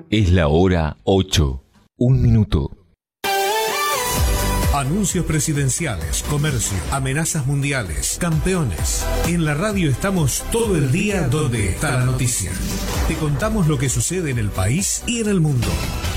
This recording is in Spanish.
Es la hora 8. 1 minuto. Anuncios presidenciales, comercio, amenazas mundiales, campeones. En la radio estamos todo el día donde está la noticia. Te contamos lo que sucede en el país y en el mundo.